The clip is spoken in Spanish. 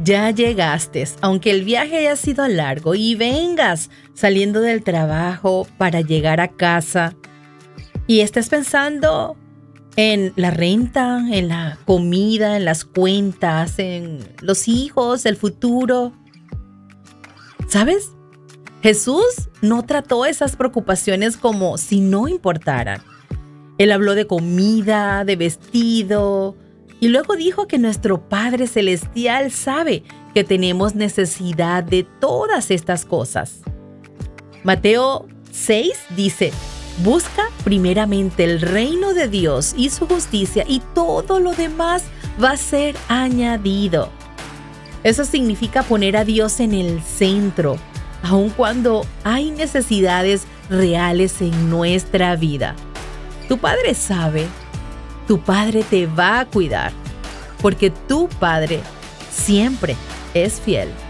Ya llegaste, aunque el viaje haya sido largo y vengas saliendo del trabajo para llegar a casa y estés pensando en la renta, en la comida, en las cuentas, en los hijos, el futuro. ¿Sabes? Jesús no trató esas preocupaciones como si no importaran. Él habló de comida, de vestido, y luego dijo que nuestro Padre Celestial sabe que tenemos necesidad de todas estas cosas. Mateo 6 dice: busca primeramente el reino de Dios y su justicia, y todo lo demás va a ser añadido. Eso significa poner a Dios en el centro, aun cuando hay necesidades reales en nuestra vida. Tu Padre sabe, tu Padre te va a cuidar, porque tu Padre siempre es fiel.